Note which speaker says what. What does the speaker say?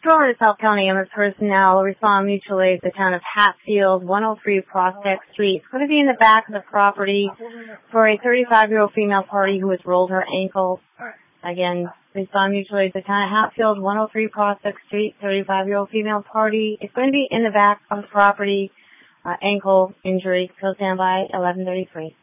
Speaker 1: Florida South County MS personnel respond mutually at the town of Hatfield, 103 Prospect Street. It's going to be in the back of the property for a 35-year-old female party who has rolled her ankle. Again, respond mutually at the town of Hatfield, 103 Prospect Street, 35-year-old female party. It's going to be in the back of the property, ankle injury. Fill standby, 11:33.